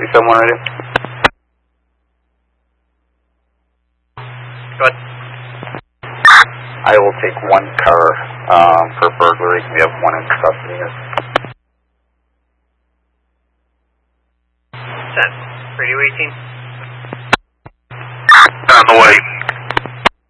371 radio. Go ahead. I will take one car for burglary. We have one in custody here. 10. Radio 18. On the way.